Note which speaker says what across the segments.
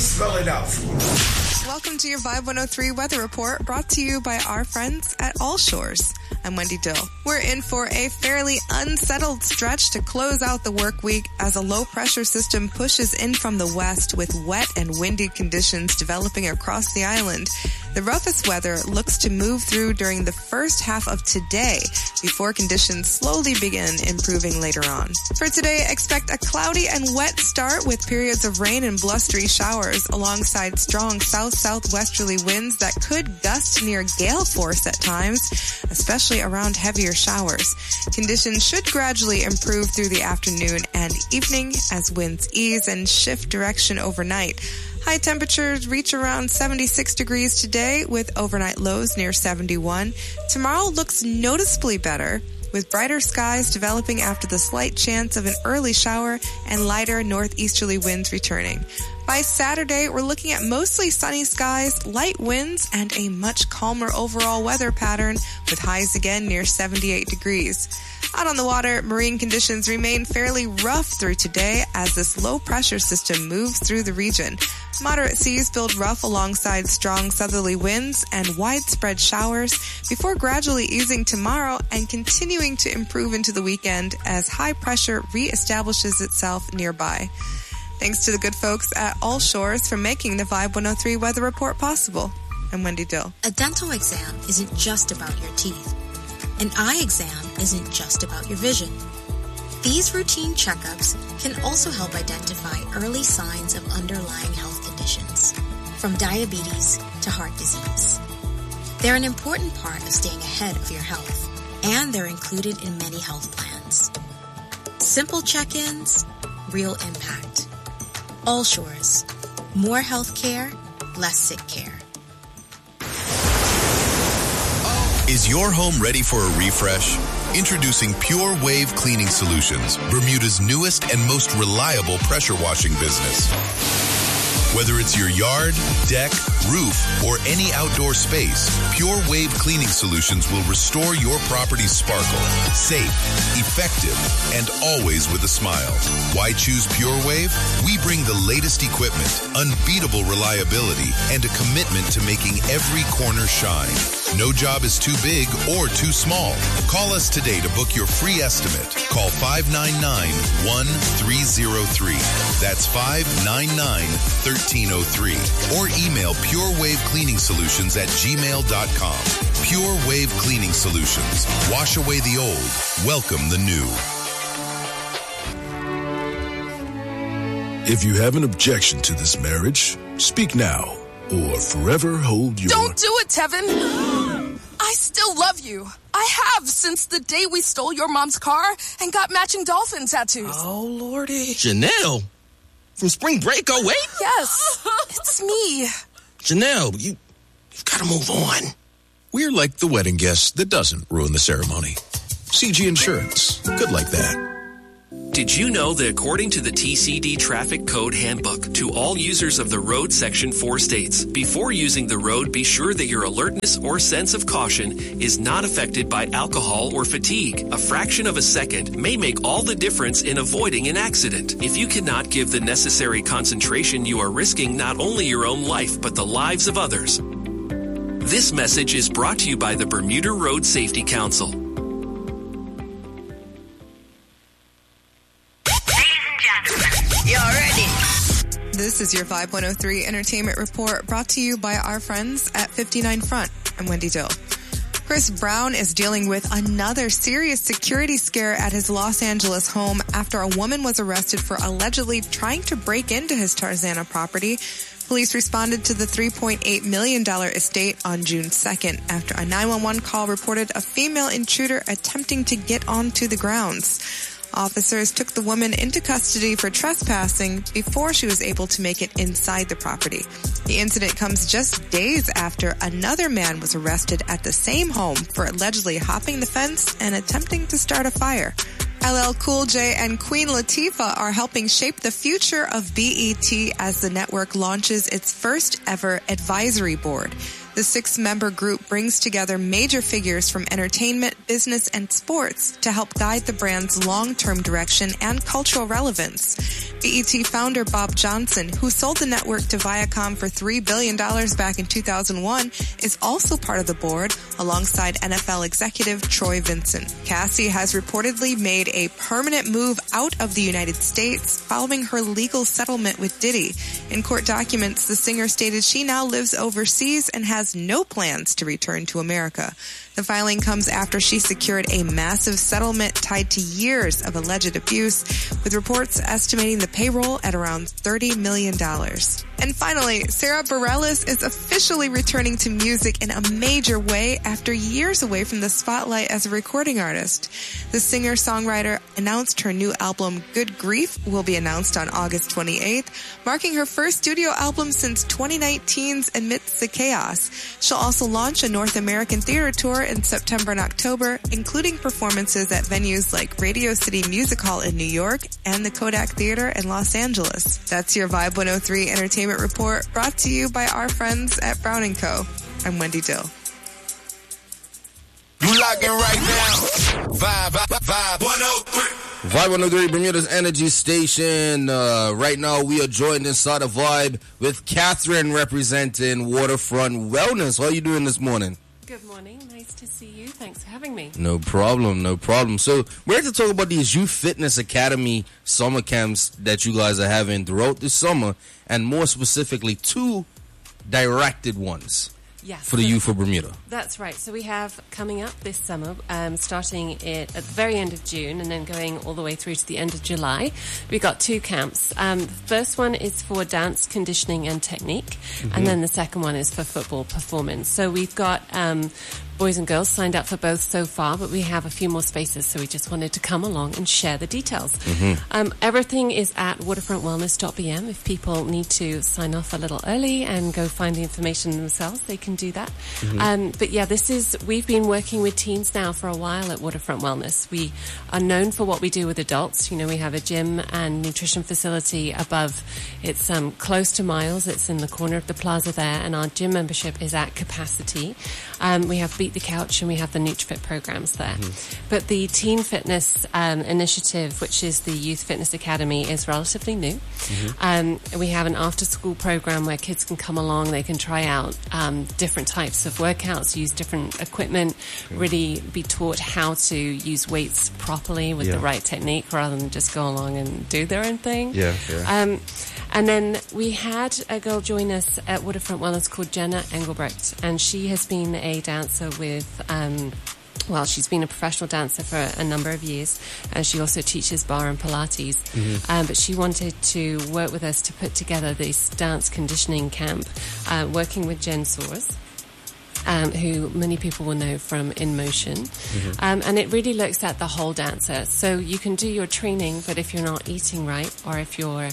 Speaker 1: Spell it out for me.
Speaker 2: Welcome to your Vibe 103 Weather Report, brought to you by our friends at All Shores. I'm Wendy Dill. We're in for a fairly unsettled stretch to close out the work week as a low-pressure system pushes in from the west with wet and windy conditions developing across the island. The roughest weather looks to move through during the first half of today before conditions slowly begin improving later on. For today, expect a cloudy and wet start with periods of rain and blustery showers alongside strong south-southwesterly winds that could gust near gale force at times, especially around heavier showers. Conditions should gradually improve through the afternoon and evening as winds ease and shift direction overnight. High temperatures reach around 76 degrees today with overnight lows near 71. Tomorrow looks noticeably better with brighter skies developing after the slight chance of an early shower and lighter northeasterly winds returning. By Saturday, we're looking at mostly sunny skies, light winds, and a much calmer overall weather pattern with highs again near 78 degrees. Out on the water, marine conditions remain fairly rough through today as this low-pressure system moves through the region. Moderate seas build rough alongside strong southerly winds and widespread showers before gradually easing tomorrow and continuing to improve into the weekend as high pressure reestablishes itself nearby. Thanks to the good folks at All Shores for making the Vibe 103 Weather Report possible. I'm Wendy Dill.
Speaker 3: A dental exam isn't just about your teeth. An eye exam isn't just about your vision. These routine checkups can also help identify early signs of underlying health conditions, from diabetes to heart disease. They're an important part of staying ahead of your health, and they're included in many health plans. Simple check-ins, real impact. All Shores. More health care, less sick care.
Speaker 4: Is your home ready for a refresh? Introducing Pure Wave Cleaning Solutions, Bermuda's newest and most reliable pressure washing business. Whether it's your yard, deck, roof, or any outdoor space, Pure Wave Cleaning Solutions will restore your property's sparkle. Safe, effective, and always with a smile. Why choose Pure Wave? We bring the latest equipment, unbeatable reliability, and a commitment to making every corner shine. No job is too big or too small. Call us today to book your free estimate. Call 599-1303. That's 599-1303. Or email purewavecleaningsolutions@gmail.com. Pure Wave Cleaning Solutions. Wash away the old. Welcome the new.
Speaker 5: If you have an objection to this marriage, speak now or forever hold your...
Speaker 6: Don't do it, Tevin! I still love you. I have since the day we stole your mom's car and got matching dolphin tattoos.
Speaker 7: Oh, Lordy. Janelle? From Spring Break 08?
Speaker 6: Yes, it's me.
Speaker 7: Janelle, you've got to move on.
Speaker 5: We're like the wedding guest that doesn't ruin the ceremony. CG Insurance. Good like that.
Speaker 8: Did you know that according to the TCD Traffic Code Handbook, to all users of the road section 4 states, before using the road, be sure that your alertness or sense of caution is not affected by alcohol or fatigue. A fraction of a second may make all the difference in avoiding an accident. If you cannot give the necessary concentration, you are risking not only your own life, but the lives of others. This message is brought to you by the Bermuda Road Safety Council.
Speaker 2: This is your Vibe 103 Entertainment Report brought to you by our friends at 59 Front. I'm Wendy Dill. Chris Brown is dealing with another serious security scare at his Los Angeles home after a woman was arrested for allegedly trying to break into his Tarzana property. Police responded to the $3.8 million estate on June 2nd after a 911 call reported a female intruder attempting to get onto the grounds. Officers took the woman into custody for trespassing before she was able to make it inside the property. The incident comes just days after another man was arrested at the same home for allegedly hopping the fence and attempting to start a fire. LL Cool J and Queen Latifah are helping shape the future of BET as the network launches its first ever advisory board. The 6-member group brings together major figures from entertainment, business, and sports to help guide the brand's long-term direction and cultural relevance. BET founder Bob Johnson, who sold the network to Viacom for $3 billion back in 2001, is also part of the board, alongside NFL executive Troy Vincent. Cassie has reportedly made a permanent move out of the United States following her legal settlement with Diddy. In court documents, the singer stated she now lives overseas and has no plans to return to America. The filing comes after she secured a massive settlement tied to years of alleged abuse, with reports estimating the payroll at around $30 million. And finally, Sarah Bareilles is officially returning to music in a major way after years away from the spotlight as a recording artist. The singer-songwriter announced her new album, Good Grief, will be announced on August 28th, marking her first studio album since 2019's Amidst the Chaos. She'll also launch a North American theater tour in September and October, including performances at venues like Radio City Music Hall in New York and the Kodak Theater in Los Angeles. That's your Vibe 103 Entertainment Report, brought to you by our friends at Brown & Co. I'm Wendy Dill.
Speaker 1: You locking right now. Vibe 103.
Speaker 7: Vibe 103, Bermuda's Energy Station. Right now, we are joined inside of Vibe with Catherine representing Waterfront Wellness. How are you doing this morning?
Speaker 9: Good morning. Nice to see you. Thanks for having me.
Speaker 7: No problem, no problem. So, we're here to talk about these Youth Fitness Academy summer camps that you guys are having throughout the summer, and more specifically, 2 directed ones.
Speaker 9: Yes.
Speaker 7: For the youth of Bermuda.
Speaker 9: That's right. So we have coming up this summer, starting at the very end of June and then going all the way through to the end of July. We've got 2 camps. The first one is for dance conditioning and technique, and then the second one is for football performance. So we've got boys and girls signed up for both so far, but we have a few more spaces, so we just wanted to come along and share the details. Everything is at waterfrontwellness.bm. If people need to sign off a little early and go find the information themselves, they can do that. But yeah, we've been working with teens now for a while at Waterfront Wellness. We are known for what we do with adults. You know, we have a gym and nutrition facility above. It's close to Miles. It's in the corner of the plaza there, and our gym membership is at capacity. We have Beat the Couch and we have the NutriFit programs there. But the Teen Fitness initiative, which is the Youth Fitness Academy, is relatively new. We have an after-school program where kids can come along, they can try out different types of workouts, use different equipment, really be taught how to use weights properly with the right technique rather than just go along and do their own thing. And then we had a girl join us at Waterfront Wellness called Jenna Engelbrecht, and she has been a dancer with she's been a professional dancer for a number of years, and she also teaches bar and Pilates. But she wanted to work with us to put together this dance conditioning camp, working with Jen Soares, who many people will know from In Motion. And it really looks at the whole dancer. So you can do your training, but if you're not eating right, or if your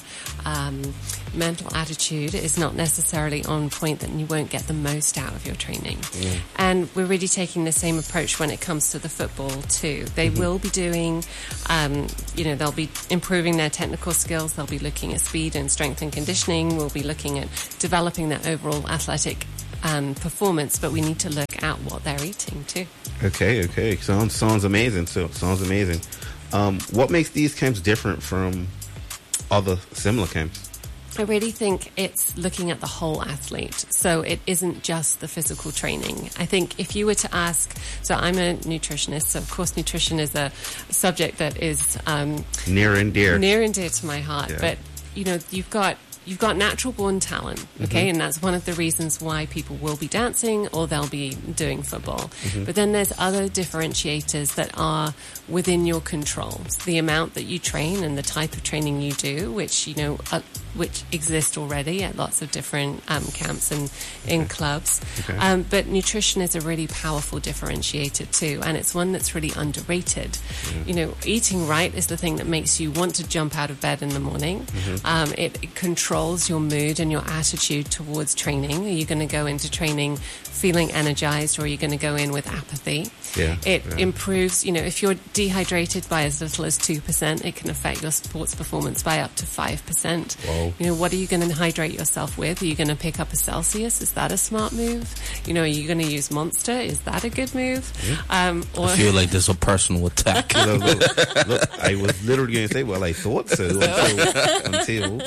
Speaker 9: mental attitude is not necessarily on point, then you won't get the most out of your training. And we're really taking the same approach when it comes to the football too. They will be doing, they'll be improving their technical skills. They'll be looking at speed and strength and conditioning. We'll be looking at developing their overall athletic performance, but we need to look at what they're eating too.
Speaker 10: Okay. Sounds amazing. Sounds amazing. What makes these camps different from other similar camps?
Speaker 9: I really think it's looking at the whole athlete. So it isn't just the physical training. I think if you were to ask, so I'm a nutritionist, so of course nutrition is a subject that is
Speaker 10: near and dear
Speaker 9: to my heart. But you've got natural born talent, okay? And that's one of the reasons why people will be dancing or they'll be doing football. But then there's other differentiators that are within your control. So the amount that you train and the type of training you do, which exist already at lots of different camps and in clubs. But nutrition is a really powerful differentiator too, and it's one that's really underrated. Eating right is the thing that makes you want to jump out of bed in the morning. It controls controls your mood and your attitude towards training. Are you going to go into training feeling energized, or are you going to go in with apathy? It improves, if you're dehydrated by as little as 2%, it can affect your sports performance by up to 5%.
Speaker 10: Whoa.
Speaker 9: What are you going to hydrate yourself with? Are you going to pick up a Celsius? Is that a smart move? Are you going to use Monster? Is that a good move?
Speaker 7: I feel like this is a personal attack.
Speaker 10: Look, I was literally going to say, well, I thought so until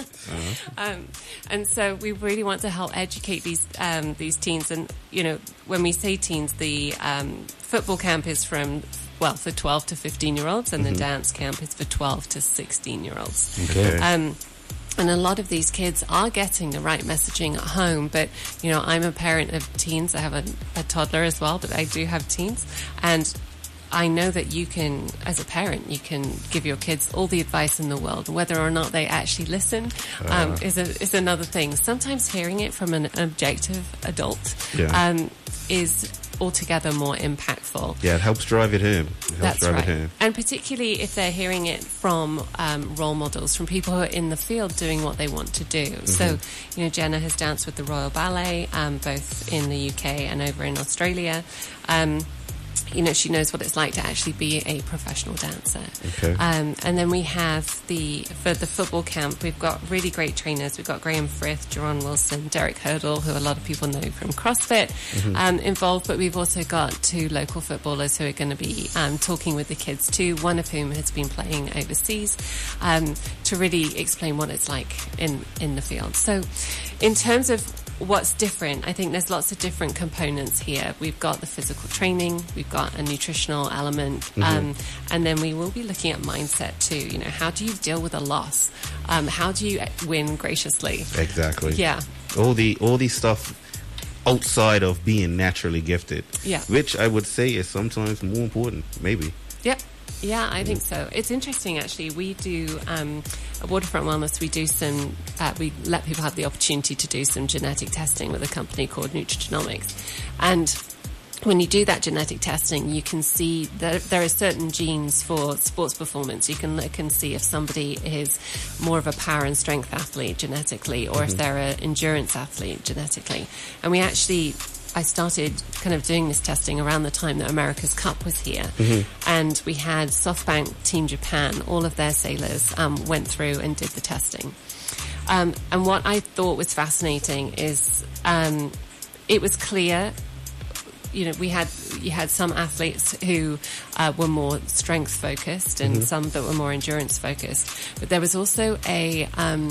Speaker 9: and so we really want to help educate these teens. And, when we say teens, the football camp is for 12 to 15-year-olds, and the dance camp is for 12 to 16-year-olds.
Speaker 10: Okay.
Speaker 9: And a lot of these kids are getting the right messaging at home, but, I'm a parent of teens. I have a toddler as well, but I do have teens. And I know that you can, as a parent, you can give your kids all the advice in the world. Whether or not they actually listen is another thing. Sometimes hearing it from an objective adult is altogether more impactful.
Speaker 10: Yeah, it helps drive it home.
Speaker 9: That's right. And particularly if they're hearing it from role models, from people who are in the field doing what they want to do. So, Jenna has danced with the Royal Ballet, both in the UK and over in Australia. She knows what it's like to actually be a professional dancer.
Speaker 10: Okay.
Speaker 9: And then we have for the football camp, we've got really great trainers. We've got Graham Frith, Jerron Wilson, Derek Hurdle, who a lot of people know from CrossFit, involved. But we've also got 2 local footballers who are going to be talking with the kids too, one of whom has been playing overseas, to really explain what it's like in the field. So in terms of what's different, I think there's lots of different components here. We've got the physical training, we've got a nutritional element, and then we will be looking at mindset too. How do you deal with a loss? How do you win graciously?
Speaker 10: Exactly.
Speaker 9: Yeah.
Speaker 10: All these stuff outside of being naturally gifted.
Speaker 9: Yeah.
Speaker 10: Which I would say is sometimes more important, maybe.
Speaker 9: Yep. Yeah, I think so. It's interesting, actually. We do, at Waterfront Wellness, we let people have the opportunity to do some genetic testing with a company called Nutrigenomics. And when you do that genetic testing, you can see that there are certain genes for sports performance. You can look and see if somebody is more of a power and strength athlete genetically, or if they're an endurance athlete genetically. And I started kind of doing this testing around the time that America's Cup was here. And we had SoftBank Team Japan, all of their sailors went through and did the testing. And what I thought was fascinating is it was clear, you had some athletes who were more strength focused and some that were more endurance focused. But there was also a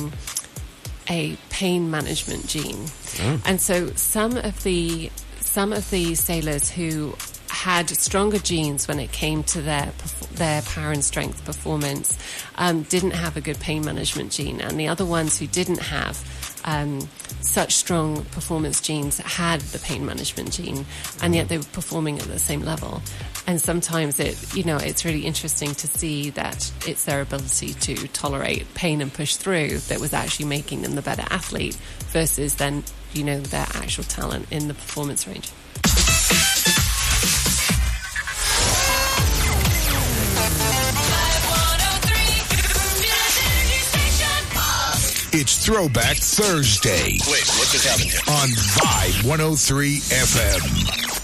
Speaker 9: pain management gene. And so some of the sailors who had stronger genes when it came to their power and strength performance didn't have a good pain management gene, and the other ones who didn't have such strong performance genes had the pain management gene, and yet they were performing at the same level. And sometimes it's really interesting to see that it's their ability to tolerate pain and push through that was actually making them the better athlete versus then, their actual talent in the performance range.
Speaker 1: It's Throwback Thursday.
Speaker 5: Wait, what just happened here?
Speaker 1: On Vibe 103 FM.